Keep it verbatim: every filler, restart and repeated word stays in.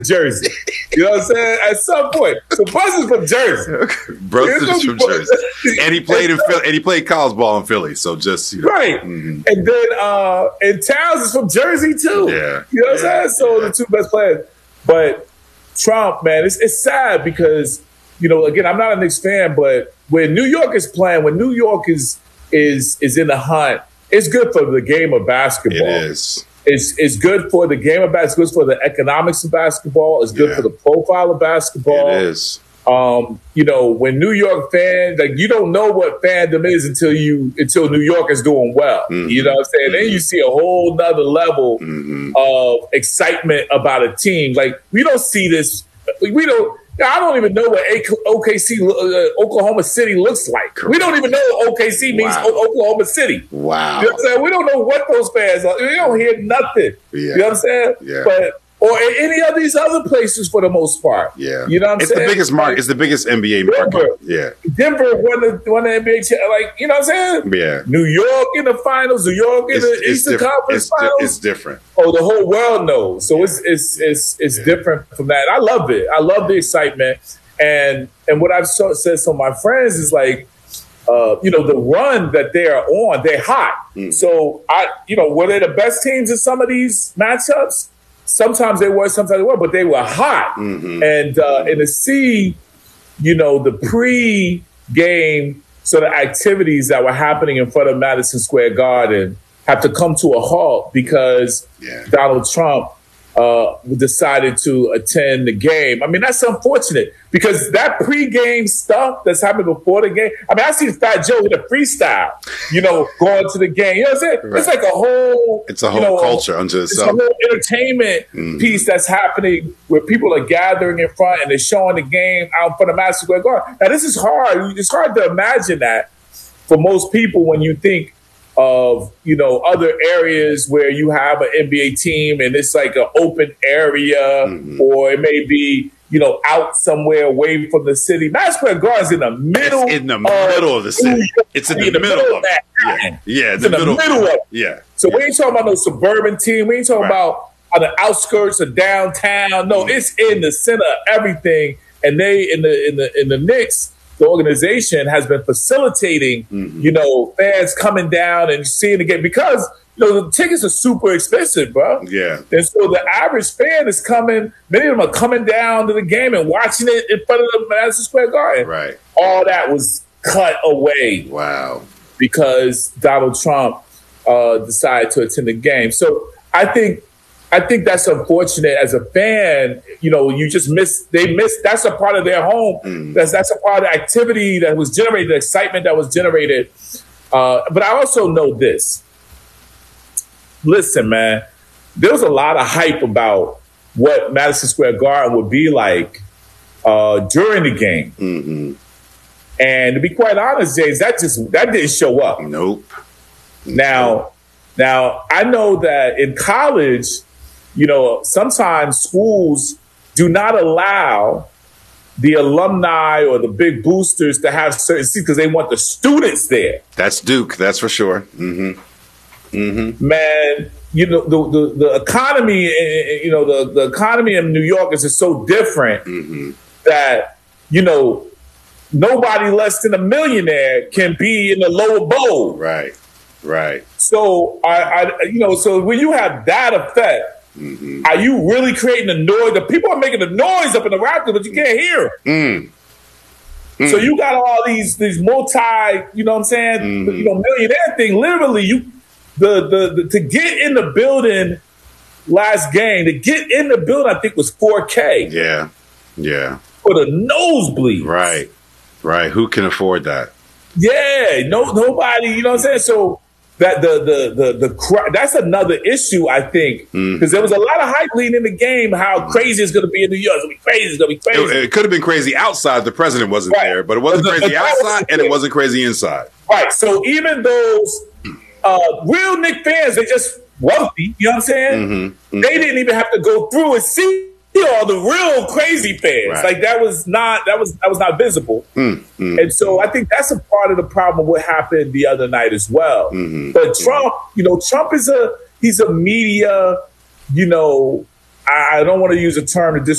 Jersey. You know what I'm saying? At some point. So Brunson's from Jersey. Brunson's from Jersey. And he played in Philly, and he played college ball in Philly. So just, you know. Right. Mm-hmm. And then uh, and Towns is from Jersey too. Yeah. You know what yeah. I'm saying? So yeah. the two best players. But Trump, man, it's it's sad because, you know, again, I'm not a Knicks fan, but when New York is playing, when New York is is is in the hunt, it's good for the game of basketball. It is. It's it's good for the game of basketball. It's good for the economics of basketball. It's good yeah. for the profile of basketball. It is. Um, you know, when New York fans, like, you don't know what fandom is until you until New York is doing well. Mm-hmm. You know what I'm saying? Mm-hmm. Then you see a whole nother level mm-hmm. of excitement about a team. Like, we don't see this. We don't. I don't even know what O K C, uh, Oklahoma City looks like. Correct. We don't even know what O K C means. Wow. O- Oklahoma City. Wow. You know what I'm saying? We don't know what those fans are. We don't hear nothing. Yeah. You know what I'm saying? Yeah. But or any of these other places for the most part. Yeah. You know what I'm it's saying? It's the biggest market. It's the biggest N B A market. Denver. Yeah. Denver won the, won the N B A, like, you know what I'm saying? Yeah. New York in the finals, New York in it's, the it's Eastern different. Conference it's finals. Di- it's different. Oh, the whole world knows. So yeah. it's it's it's it's yeah. different from that. I love it. I love the excitement. And and what I've so, said to my friends is like, uh, you know, the run that they are on, they're hot. Mm. So, I, you know, were they the best teams in some of these matchups? Sometimes they were, sometimes they were, but they were hot. Mm-hmm. And uh, and to see, you know, the pre-game sort of activities that were happening in front of Madison Square Garden have to come to a halt because yeah. Donald Trump uh, decided to attend the game. I mean, that's unfortunate because that pre-game stuff that's happened before the game. I mean, I see Fat Joe with a freestyle, you know, going to the game. You know what I'm saying? Right. It's like a whole, it's a whole you know, culture unto itself. It's a whole entertainment mm. piece that's happening where people are gathering in front and they're showing the game out in front of Madison Square Garden. Now, this is hard. It's hard to imagine that for most people when you think of, you know, other areas where you have an N B A team and it's like an open area mm-hmm. or it may be, you know, out somewhere away from the city. Madison Square Garden's in the middle. It's in the middle of the city. It's in the, in the middle, middle of that. Yeah, yeah it's in the middle, middle of it. Yeah. So yeah. we ain't talking about no suburban team. We ain't talking right. about on the outskirts of downtown. No, mm-hmm. it's in the center of everything. And they in the in the in the Knicks, the organization has been facilitating, mm-hmm. you know, fans coming down and seeing the game because, you know, the tickets are super expensive, bro. Yeah. And so the average fan is coming, many of them are coming down to the game and watching it in front of the Madison Square Garden. Right. All that was cut away. Wow. Because Donald Trump uh, decided to attend the game. So I think I think that's unfortunate as a fan. You know, you just miss, they miss, that's a part of their home. Mm. That's that's a part of the activity that was generated, the excitement that was generated. Uh, but I also know this. Listen, man, there was a lot of hype about what Madison Square Garden would be like uh, during the game. Mm-hmm. And to be quite honest, James, that just, that didn't show up. Nope. Now, now I know that in college, you know, sometimes schools do not allow the alumni or the big boosters to have certain seats because they want the students there. That's Duke, that's for sure. Mm-hmm. Mm-hmm. Man, you know, the, the, the economy, you know, the, the economy in New York is just so different mm-hmm. that, you know, nobody less than a millionaire can be in the lower bowl. Right, right. So, I, I you know, so when you have that effect, mm-hmm. are you really creating a noise? The people are making the noise up in the rafters, but you can't hear it. Mm. Mm. So you got all these these multi, you know what I'm saying, mm-hmm. you know, millionaire thing. Literally, you the, the the to get in the building last game, to get in the building, I think was four K. Yeah, yeah. For the nosebleed. Right, right. Who can afford that? Yeah, no, nobody. You know what I'm saying? So. That the the the the cr- that's another issue, I think, because mm. there was a lot of hype leading in the game. How crazy it's going to be in New York? It's going to be crazy. It's going to be crazy. It, it could have been crazy outside. The president wasn't right. there, but it wasn't the, crazy the outside, and it wasn't crazy inside. Right. So even those uh, real Knicks fans, they just wealthy. You know what I'm saying? Mm-hmm. Mm-hmm. They didn't even have to go through and see all the real crazy fans. Right. Like that was not that was that was not visible. Mm-hmm. And so I think that's a part of the problem. What happened the other night as well. Mm-hmm. But Trump, you know, Trump is a he's a media, you know, I, I don't want to use a term to dis